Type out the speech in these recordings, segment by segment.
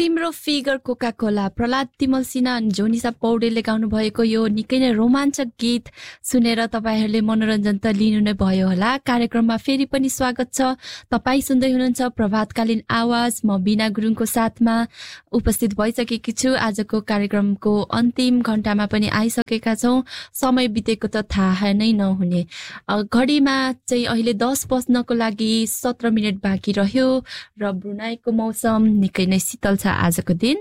तिम्रो figure Coca Cola Prahlad तिमल सिन्हा अनि जोनिसा पौडेलले गाउनु भएको यो निकै नै रोमाञ्चक गीत सुनेर तपाईहरूले मनोरञ्जन त लिनु नै भयो होला। कार्यक्रममा फेरि पनि स्वागत छ। तपाईँ सुन्दै हुनुहुन्छ प्रभातकालीन आवाज। म बिना गुरुङको साथमा उपस्थित भइसकेकी छु। आजको कार्यक्रमको अन्तिम घण्टामा पनि आइसकेका छौँ। समय बितेको त थाहा नै नहुने। घडीमा चाहिँ अहिले 10 बज्नको लागि 17 मिनट बाँकी रह्यो र ब्रुनाईको मौसम निकै नै शीतल छ आजको दिन।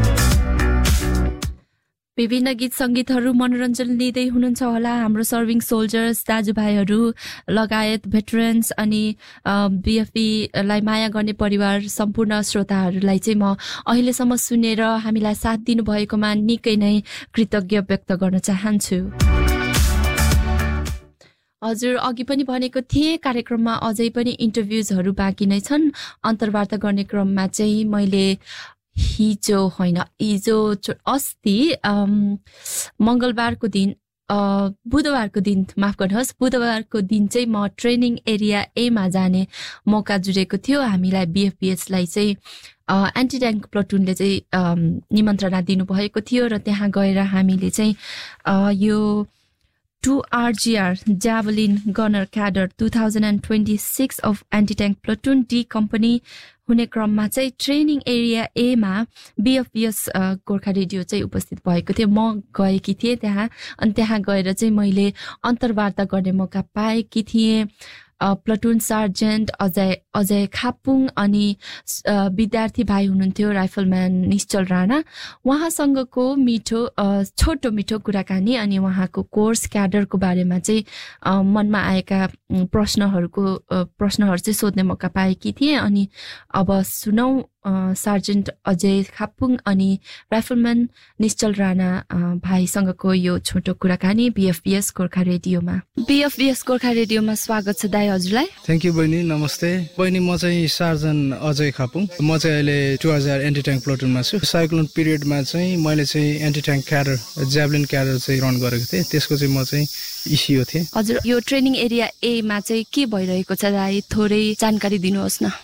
विभिन्न गीत सङ्गीतहरू मनोरञ्जन लिँदै हुनुहुन्छ होला हाम्रो सर्भिङ सोल्जर्स दाजुभाइहरू लगायत भेटरेन्स अनि बिएफपीलाई माया गर्ने परिवार सम्पूर्ण श्रोताहरूलाई चाहिँ म अहिलेसम्म सुनेर हामीलाई साथ दिनुभएकोमा निकै नै कृतज्ञ व्यक्त गर्न चाहन्छु। हजुर, अघि पनि भनेको थिएँ कार्यक्रममा अझै पनि इन्टरभ्युजहरू बाँकी नै छन्। अन्तर्वार्ता गर्ने क्रममा चाहिँ मैले अस्ति मङ्गलबारको दिन बुधबारको दिन माफ गर्नुहोस्, बुधबारको दिन चाहिँ म ट्रेनिङ एरिया एमा जाने मौका जुरेको थियो। हामीलाई बिएफपिएसलाई चाहिँ एन्टी ट्याङ्क प्लटुनले चाहिँ निमन्त्रणा दिनुभएको थियो र त्यहाँ गएर हामीले चाहिँ यो 2RGR Javelin Gunner Cadre 2026 of Anti-Tank Platoon D Company हुने क्रममा चाहिँ ट्रेनिङ एरिया एमा बिएफपिएस गोर्खा रेडियो चाहिँ उपस्थित भएको थियो। म गएकी थिएँ त्यहाँ, अनि त्यहाँ गएर चाहिँ मैले अन्तर्वार्ता गर्ने मौका पाएकी थिएँ। प्लटुन सार्जेन्ट अजय खापुङ अनि विद्यार्थी भाइ हुनुहुन्थ्यो राइफलम्यान निश्चल राणा। उहाँसँगको छोटो मिठो कुराकानी अनि उहाँको कोर्स क्याडरको बारेमा चाहिँ मनमा आएका प्रश्नहरू चाहिँ सोध्ने मौका पाएकी थिएँ। अनि अब सुनौ सार्जेन्ट अजय खापुङ अनि राइफलम्यान निश्चल राणा भाइसँगको यो छोटो कुराकानी बिएफपिएस गोर्खा रेडियोमा। बिएफपिएस गोर्खा रेडियोमा स्वागत छ दाइ हजुरलाई। थ्याङ्क यू बहिनी, नमस्ते बहिनी। म चाहिँ सार्जन अजय खापुङ। म चाहिँ अहिले 2000 एन्टी ट्याङ्क प्लटुनमा छु। साइक्लोन पिरियडमा चाहिँ मैले चाहिँ anti tank cadre javelin cadre चाहिँ रन गरेको थिएँ। त्यसको चाहिँ म चाहिँ इसिओ थिएँ। हजुर, यो ट्रेनिङ एरिया एमा चाहिँ के भइरहेको छ दाइ, थोरै जानकारी दिनुहोस् न।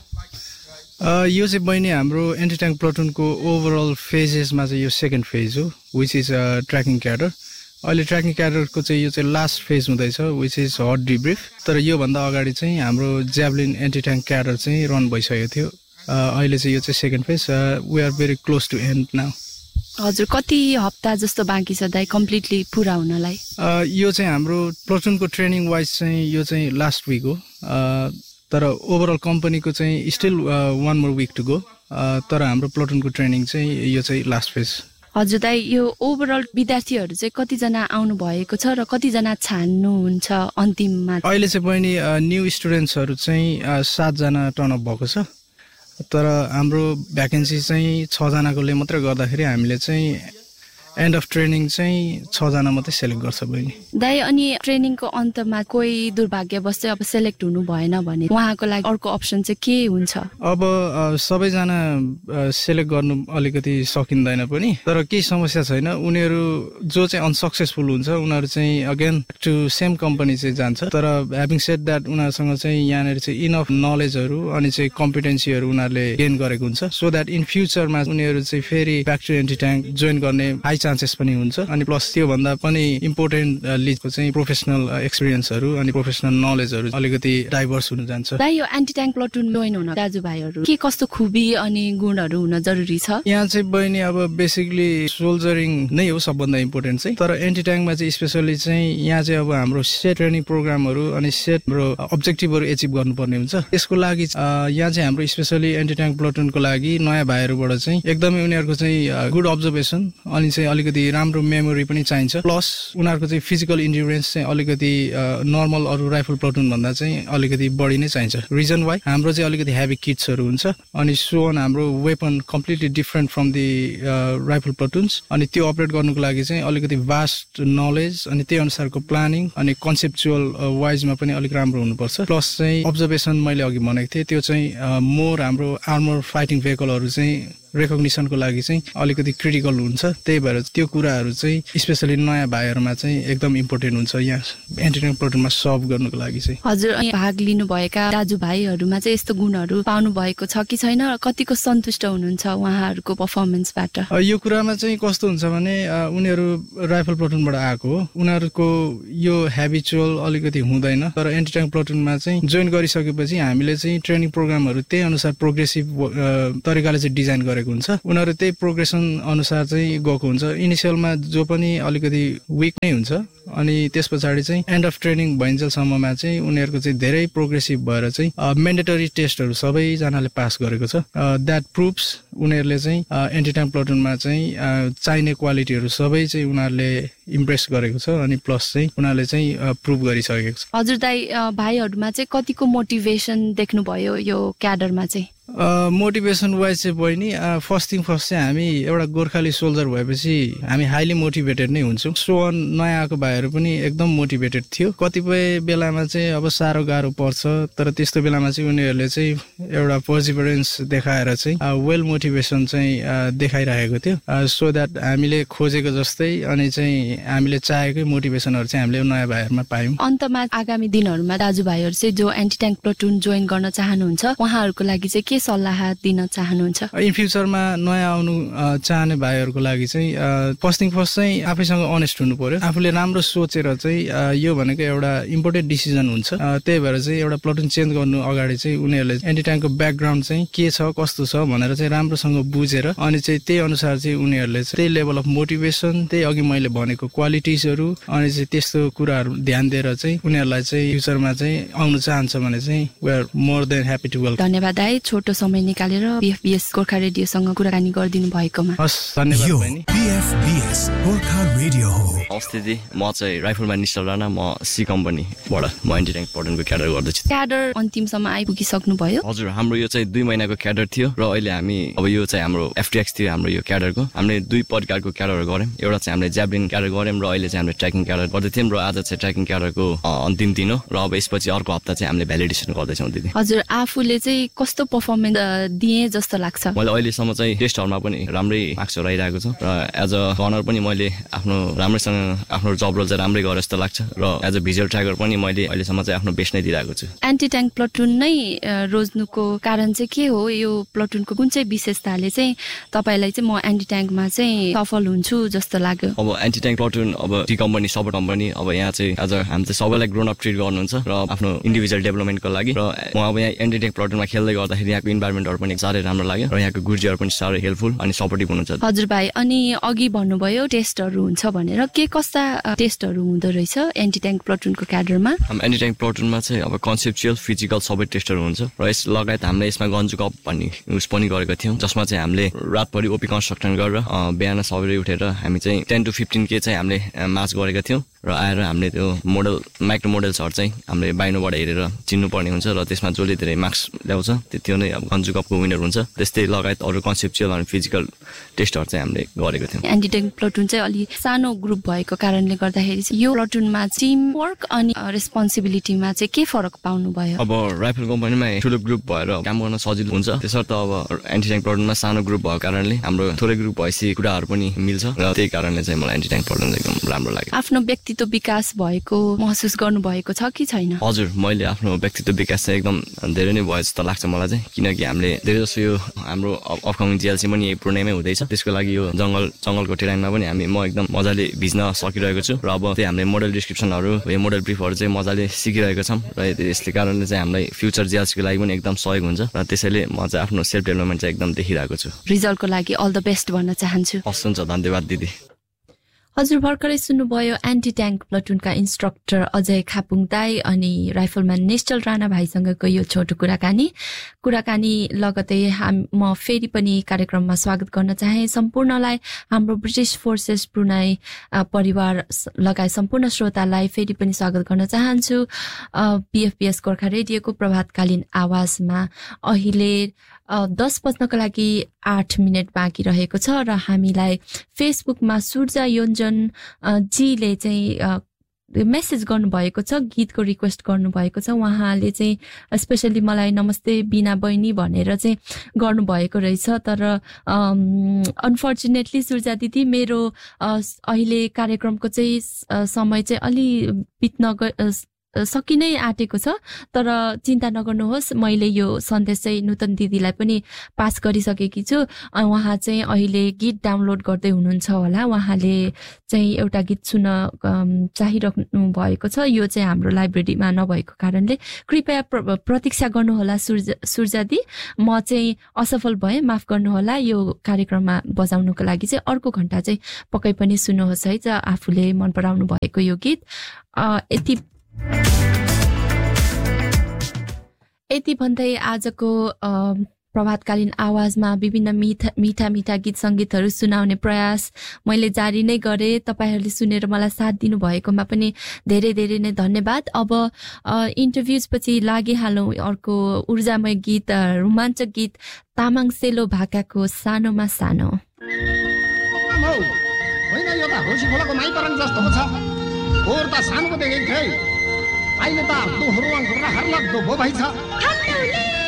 यो चाहिँ बहिनी हाम्रो एन्टी ट्याङ्क प्लटुनको ओभरअल फेजेसमा चाहिँ यो सेकेन्ड फेज हो, विच इज ट्र्याकिङ क्याडर। अहिले ट्र्याकिङ क्याडरको चाहिँ यो चाहिँ लास्ट फेज हुँदैछ, विच इज हट डिब्रिफ। तर योभन्दा अगाडि चाहिँ हाम्रो ज्याभलिन एन्टी ट्याङ्क क्याडर चाहिँ रन भइसकेको थियो। अहिले चाहिँ यो चाहिँ second phase. We are very close to and now. हजुर, कति हप्ता जस्तो बाँकी छ दाइ कम्प्लिटली पुरा हुनलाई? यो चाहिँ हाम्रो प्लटुनको ट्रेनिङ वाइज चाहिँ यो चाहिँ लास्ट विक हो। तर ओभरअल कम्पनीको चाहिँ still 1 more week to go. तर हाम्रो प्लटुनको ट्रेनिङ चाहिँ यो चाहिँ लास्ट फेज। हजुर दाइ, यो ओभरअल विद्यार्थीहरू चाहिँ कतिजना आउनु भएको छ र कतिजना छान्नुहुन्छ अन्तिममा? अहिले चाहिँ बहिनी न्यू स्टुडेन्ट्सहरू चाहिँ 7 जना टर्नअप भएको छ। तर हाम्रो भ्याकेन्सी चाहिँ 6 जनाकोले मात्रै गर्दाखेरि हामीले चाहिँ एन्ड अफ ट्रेनिङ चाहिँ 6 जना मात्रै सेलेक्ट गर्छ बहिनी। दाइ, अनि ट्रेनिङको अन्तमा कोही दुर्भाग्यवश चाहिँ अब सेलेक्ट हुनु भएन भने उहाँको लागि अर्को अप्सन चाहिँ के हुन्छ? अब सबैजना सेलेक्ट गर्नु अलिकति सकिँदैन पनि, तर केही समस्या छैन। उनीहरू जो चाहिँ अनसक्सेसफुल हुन्छ उनीहरू चाहिँ अगेन टु सेम कम्पनी चाहिँ जान्छ। तर ह्याभिङ सेड द्याट उनीहरूसँग चाहिँ यहाँनिर चाहिँ इनफ नलेजहरू अनि चाहिँ कम्पिटेन्सीहरू उनीहरूले गेन गरेको हुन्छ, सो द्याट इन फ्युचरमा उनीहरू चाहिँ फेरि back to anti tank join गर्ने हाई चान्सेस पनि हुन्छ। अनि प्लस त्यो भन्दा पनि इम्पोर्टेन्ट लिजको चाहिँ प्रोफेसनल एक्सपिरियन्सहरू अनि प्रोफेसनल नलेजहरू अलिकति डाइभर्स हुन जान्छ। दाइ, यो एन्टी ट्याङ्क प्लटुन जोइन हुन दाजुभाइहरू के कस्तो खुबी अनि गुणहरू हुन जरुरी छ? यहाँ चाहिँ बहिनी अब बेसिकली सोल्जरिङ नै हो सबभन्दा इम्पोर्टेन्ट चाहिँ। तर एन्टी ट्याङ्कमा चाहिँ स्पेसली चाहिँ यहाँ चाहिँ अब हाम्रो सेट ट्रेनिङ प्रोग्रामहरू अनि सेट हाम्रो अब्जेक्टिभहरू एचिभ गर्नुपर्ने हुन्छ। त्यसको लागि यहाँ चाहिँ हाम्रो स्पेसली एन्टी ट्याङ्क प्लटुनको लागि नयाँ भाइहरूबाट चाहिँ एकदमै उनीहरूको चाहिँ गुड अब्जर्भेसन अनि चाहिँ अलिकति राम्रो मेमोरी पनि चाहिन्छ। प्लस उनीहरूको चाहिँ फिजिकल इन्ड्युरेन्स चाहिँ अलिकति नर्मल अरू राइफल प्लटुन भन्दा चाहिँ अलिकति बढी नै चाहिन्छ। रिजन वाइ हाम्रो चाहिँ अलिकति हेभी किट्सहरू हुन्छ अनि सो अन हाम्रो weapon completely different from the rifle प्लटुन्स। अनि त्यो अपरेट गर्नुको लागि चाहिँ अलिकति भास्ट नलेज अनि त्यही अनुसारको प्लानिङ अनि कन्सेप्चुअल वाइजमा पनि अलिक राम्रो हुनुपर्छ। प्लस चाहिँ अब्जर्भेसन मैले अघि भनेको थिएँ त्यो चाहिँ मोर हाम्रो आर्मर फाइटिङ भेहिकलहरू चाहिँ रेकग्निसनको लागि चाहिँ अलिकति क्रिटिकल हुन्छ। त्यही भएर त्यो कुराहरू चाहिँ स्पेसली नयाँ भाइहरूमा चाहिँ एकदम इम्पोर्टेन्ट हुन्छ यहाँ एन्टी ट्याङ्क प्लटुनमा सर्भ गर्नुको लागि चाहिँ। हजुर, भाग लिनुभएका दाजुभाइहरूमा चाहिँ यस्तो गुणहरू पाउनु भएको छ कि छैन? कतिको सन्तुष्ट हुनुहुन्छ उहाँहरूको पर्फर्मेन्सबाट? यो कुरामा चाहिँ कस्तो हुन्छ भने उनीहरू राइफल प्लटुनबाट आएको हो, उनीहरूको यो ह्याबिचुअल अलिकति हुँदैन। तर एन्टी ट्याङ्क प्लटुनमा चाहिँ जोइन गरिसकेपछि हामीले चाहिँ ट्रेनिङ प्रोग्रामहरू त्यही अनुसार प्रोग्रेसिभ तरिकाले चाहिँ डिजाइन गरेको हुन्छ। उनीहरू त्यही प्रोग्रेसन अनुसार चाहिँ गएको हुन्छ। इनिसियलमा जो पनि अलिकति विक नै हुन्छ, अनि त्यस पछाडि चाहिँ एन्ड अफ ट्रेनिङ भइन्जेलसम्ममा चाहिँ उनीहरूको चाहिँ धेरै प्रोग्रेसिभ भएर चाहिँ मेन्डेटरी टेस्टहरू सबैजनाले पास गरेको छ। द्याट प्रुभ्स उनीहरूले चाहिँ एन्टी ट्याङ्क प्लटुनमा चाहिँ चाहिने क्वालिटीहरू सबै चाहिँ उनीहरूले इम्प्रेस गरेको छ, अनि प्लस चाहिँ उनीहरूले चाहिँ प्रुभ गरिसकेको छ। हजुर दाइ, भाइहरूमा चाहिँ कतिको मोटिभेसन देख्नुभयो यो क्याडरमा चाहिँ? मोटिभेसन वाइज चाहिँ बहिनी फर्स्ट चाहिँ हामी एउटा गोर्खाली सोल्जर भएपछि हामी हाइली मोटिभेटेड नै हुन्छौँ। सो नयाँ आएको भाइहरू पनि एकदम मोटिभेटेड थियो। कतिपय बेलामा चाहिँ अब साह्रो गाह्रो पर्छ, तर त्यस्तो बेलामा चाहिँ उनीहरूले चाहिँ एउटा पर्सिभरेन्स देखाएर चाहिँ वेल मोटिभेसन चाहिँ देखाइरहेको थियो। सो द्याट हामीले खोजेको जस्तै अनि चाहिँ हामीले चाहेकै मोटिभेसनहरू चाहिँ हामीले नयाँ भाइहरूमा पायौँ। अन्तमा आगामी दिनहरूमा दाजुभाइहरू चाहिँ जो एन्टी ट्याङ्क प्लटुन जोइन गर्न चाहनुहुन्छ उहाँहरूको लागि चाहिँ के सल्लाह दिन चाहनुहुन्छ? इन फ्युचरमा नयाँ आउनु चाहने भाइहरूको लागि चाहिँ फर्स्ट चाहिँ आफैसँग अनेस्ट हुनु पर्यो। आफूले राम्रो सोचेर चाहिँ यो भनेको एउटा इम्पोर्टेन्ट डिसिजन हुन्छ। त्यही भएर चाहिँ एउटा प्लटुन चेन्ज गर्नु अगाडि चाहिँ उनीहरूले एन्टी ट्याङ्कको ब्याकग्राउन्ड चाहिँ के छ कस्तो छ भनेर चाहिँ राम्रोसँग बुझेर अनि चाहिँ त्यही अनुसार चाहिँ उनीहरूले चाहिँ त्यही लेभल अफ मोटिभेसन, त्यही अघि मैले भनेको क्वालिटिजहरू अनि चाहिँ त्यस्तो कुराहरू ध्यान दिएर चाहिँ उनीहरूलाई चाहिँ फ्युचरमा चाहिँ आउनु चाहन्छ भने चाहिँ we are more than happy to welcome. धन्यवाद दाइ, छोटो समय निकालेर बीएफबीएस गोर्खा रेडियोसँग कुराकानी गरिदिनु भएकोमा। हस्, धन्यवाद बहिनी। बीएफबीएस गोर्खा रेडियो हो। नमस्ते जी, म चाहिँ राइफलम्यान निश्चल राणा, म सी कम्पनीबाट म एन्टी ट्याङ्क प्लटुनको क्याडर गर्दैछु। क्याडर अन्तिमसम्म आइपुगिसक्नु भयो? हजुर, हाम्रो यो चाहिँ 2 महिनाको क्याडर थियो र अहिले हामी अब यो चाहिँ हाम्रो एफटीएक्स थियो हाम्रो यो क्याडरको। हामीले 2 प्रकारको क्याडरहरू गऱ्यौँ। एउटा चाहिँ हामीले ज्याभलिन क्याडर गऱ्यौँ र अहिले चाहिँ हामीले ट्र्याकिङ क्याडर गर्दै थियौँ र आज चाहिँ ट्र्याकिङ क्याडरको अन्तिम दिन हो र अब यसपछि अर्को हप्ता चाहिँ हामीले भ्यालिडेसन गर्दैछौँ दिदी। हजुर, आफूले चाहिँ कस्तो पर्फर्मेन्स दिए जस्तो लाग्छ? मैले अहिलेसम्म चाहिँ टेस्टहरूमा पनि राम्रै मार्क्सहरू आइरहेको छु र एज अ रनर पनि मैले आफ्नो राम्रैसँग आफ्नो जब रोल चाहिँ राम्रै गरेँ जस्तो लाग्छ र एज अ भिजुअल ट्र्याकर पनि मैले अहिलेसम्म चाहिँ आफ्नो बेस्ट नै दिइरहेको छु। एन्टी ट्याङ्क प्लटुन नै रोज्नुको कारण चाहिँ के हो? यो प्लटुनको कुन चाहिँ विशेषताले चाहिँ तपाईँलाई चाहिँ म एन्टी ट्याङ्कमा चाहिँ सफल हुन्छु जस्तो लाग्यो? अब एन्टी ट्याङ्क प्लटुन अब टी कम्पनी सपोर्ट कम्पनी अब यहाँ चाहिँ एज अ हामी चाहिँ सबैलाई ग्रोन अप ट्रिट गर्नुहुन्छ र आफ्नो इन्डिभिजुअल डेभलपमेन्टको लागि र म अब यहाँ एन्टी ट्याङ्क प्लटुनमा खेल्दै गर्दाखेरि यहाँको इन्भाइरोमेन्टहरू पनि साह्रै राम्रो लाग्यो र यहाँको गुरुजीहरू पनि साह्रै हेल्पफुल अनि सपोर्टिभ हुनुहुन्छ। हजुर भाइ, अनि अघि भन्नुभयो टेस्टहरू हुन्छ भनेर, के कस्ता टेस्टहरू हुँदो रहेछ एन्टी ट्याङ्क प्लटुनको क्याडरमा? एन्टी ट्याङ्क प्लटुनमा चाहिँ अब कन्सेप्चुअल फिजिकल सबै टेस्टहरू हुन्छ र यस लगायत हामीले यसमा गन्जु कप भन्ने युज पनि गरेको थियौँ, जसमा चाहिँ हामीले रातभरि ओपी कन्स्ट्रक्सन गरेर बिहान सबैले उठेर हामी चाहिँ 10 to 15 के चाहिँ हामीले मार्च गरेका थियौँ र आएर हामीले त्यो मोडल माइक्रो मोडल्सहरू चाहिँ हामीले बाहिरबाट हेरेर चिन्नुपर्ने हुन्छ र त्यसमा जसले धेरै मार्क्स ल्याउँछ त्यो नै अब गन्जु कपको विनर हुन्छ। त्यस्तै लगायत अरू कन्सेप्चुअल अनि फिजिकल टेस्टहरू चाहिँ हामीले गरेको थियौँ। एन्टी ट्याङ्क प्लटुन चाहिँ अलि सानो ग्रुप भएको कारणले गर्दाखेरि यो प्लटुनमा टिम वर्क अनि रेस्पोन्सिबिलिटीमा चाहिँ के फरक पाउनु भयो? अब राइफल कम्पनीमा ठुलो ग्रुप भएर काम गर्न सजिलो हुन्छ, त्यसर्थ अब एन्टी ट्याङ्क प्लटुनमा सानो ग्रुप भएको कारणले हाम्रो थोरै ग्रुप भएपछि कुराहरू पनि मिल्छ र त्यही कारणले चाहिँ मलाई एन्टी ट्याङ्क प्लटुन एकदम राम्रो लाग्यो। आफ्नो व्यक्तित्व विकास भएको महसुस गर्नु भएको छ कि छैन? हजुर, मैले आफ्नो व्यक्तित्व विकास चाहिँ एकदम धेरै नै भयो जस्तो लाग्छ मलाई चाहिँ, किनकि हामीले धेरै जसो यो हाम्रो अपकमिङ जिएलसी पनि यही पूर्णिमै हुँदैछ। त्यसको लागि यो जङ्गलको टेराइनमा पनि म एकदम मजाले भिज्न सकिरहेको छु र अब त्यही हामीले मोडल डिस्क्रिप्सनहरू यो मोडल ब्रिफहरू चाहिँ मजाले सिकिरहेको छौँ र यसले कारणले चाहिँ हामीलाई फ्युचर जिएलसीको लागि पनि एकदम सहयोग हुन्छ र त्यसैले म चाहिँ आफ्नो सेल्फ डेभलपमेन्ट चाहिँ एकदम देखिरहेको छु। रिजल्टको लागि अल द बेस्ट भन्न चाहन्छु। हस्, हुन्छ, धन्यवाद दिदी। हजुर, भर्खरै सुन्नुभयो anti tank प्लटुनका instructor Ajay Khapung दाई अनि राइफलम्यान निश्चल राणा भाइसँगको यो छोटो कुराकानी लगतै म फेरि पनि कार्यक्रममा स्वागत गर्न चाहे। सम्पूर्णलाई हाम्रो ब्रिटिस फोर्सेस ब्रुनाई परिवार लगायत सम्पूर्ण श्रोतालाई फेरि पनि स्वागत गर्न चाहन्छु। बीएफबीएस गोर्खा रेडियोको प्रभातकालीन आवाजमा अहिले 10 बज्नको लागि 8 मिनट बाँकी रहेको छ र हामीलाई फेसबुकमा सूर्य योन्जन जीले चाहिँ मेसेज गर्नुभएको छ, गीतको रिक्वेस्ट गर्नुभएको छ। उहाँले चाहिँ स्पेसली मलाई नमस्ते बिना बहिनी भनेर चाहिँ गर्नुभएको रहेछ। तर अनफर्चुनेटली सुर्जा दिदी मेरो अहिले कार्यक्रमको चाहिँ समय चाहिँ अलि बित्न सकिनै आँटेको छ। तर चिन्ता नगर्नुहोस्, मैले यो सन्देश चाहिँ नुतन दिदीलाई पनि पास गरिसकेकी छु। उहाँ चाहिँ अहिले गीत डाउनलोड गर्दै हुनुहुन्छ होला। उहाँले चाहिँ एउटा गीत सुन्न चाहिरहनु भएको छ। यो चाहिँ हाम्रो लाइब्रेरीमा नभएको कारणले कृपया प्रतीक्षा गर्नुहोला सुर्जा दी। म चाहिँ असफल भएँ, माफ गर्नुहोला। यो कार्यक्रममा बजाउनुको लागि चाहिँ अर्को घण्टा चाहिँ पक्कै पनि सुन्नुहोस् है आफूले मन पराउनु भएको यो गीत। यति भन्दै आजको प्रभातकालीन आवाजमा विभिन्न मिठा गीत सङ्गीतहरू सुनाउने प्रयास मैले जारी नै गरेँ। तपाईँहरूले सुनेर मलाई साथ दिनुभएकोमा पनि धेरै धेरै नै धन्यवाद। अब इन्टरभ्युज पछि लागिहालौँ अर्को ऊर्जामय गीत, रोमाञ्चक गीत तामाङ सेलो भाकाको सानोमा सानो। अहिले त दोहोरो हर्लग्दो भो भइ छ।